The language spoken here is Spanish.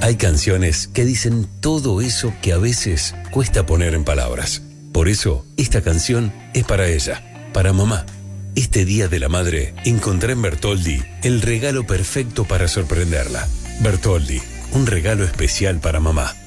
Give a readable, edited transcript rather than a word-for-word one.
Hay canciones que dicen todo eso que a veces cuesta poner en palabras. Por eso, esta canción es para ella, para mamá. Este Día de la Madre, encontré en Bertoldi el regalo perfecto para sorprenderla. Bertoldi, un regalo especial para mamá.